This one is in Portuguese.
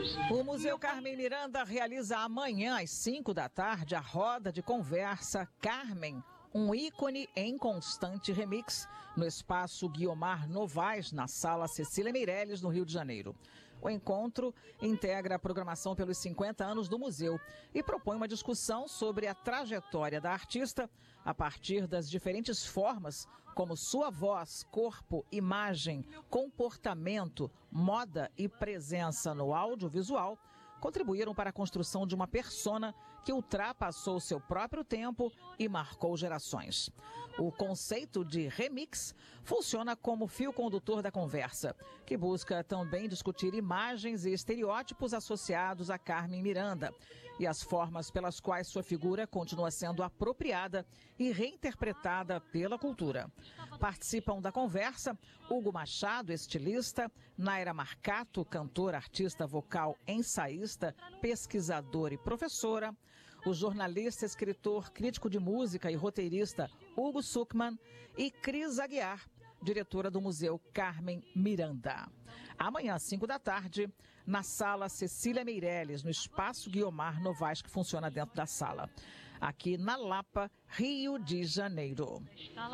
O Museu Carmen Miranda realiza amanhã, às 5 da tarde, a roda de conversa Carmen, um ícone em constante remix, no espaço Guiomar Novaes, na Sala Cecília Meirelles, no Rio de Janeiro. O encontro integra a programação pelos 50 anos do museu e propõe uma discussão sobre a trajetória da artista a partir das diferentes formas como sua voz, corpo, imagem, comportamento, moda e presença no audiovisual contribuíram para a construção de uma persona que ultrapassou seu próprio tempo e marcou gerações. O conceito de remix funciona como fio condutor da conversa, que busca também discutir imagens e estereótipos associados a Carmen Miranda e as formas pelas quais sua figura continua sendo apropriada e reinterpretada pela cultura. Participam da conversa Hugo Machado, estilista, Naira Marcato, cantora, artista vocal, ensaísta, pesquisadora e professora, o jornalista, escritor, crítico de música e roteirista Hugo Sukman e Cris Aguiar, diretora do Museu Carmen Miranda. Amanhã, às 5 da tarde, na Sala Cecília Meirelles, no Espaço Guiomar Novaes, que funciona dentro da sala, aqui na Lapa, Rio de Janeiro.